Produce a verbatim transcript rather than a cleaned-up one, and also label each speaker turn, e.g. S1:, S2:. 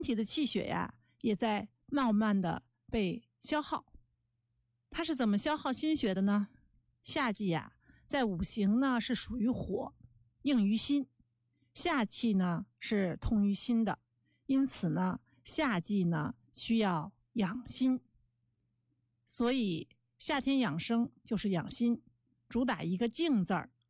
S1: 体的气血呀，也在慢慢的被消耗。它是怎么消耗心血的呢？夏季呀，在五行呢是属于火，应于心。夏气呢是通于心的，因此呢，夏季呢需要养心。所以夏天养生就是养心，主打一个静字儿，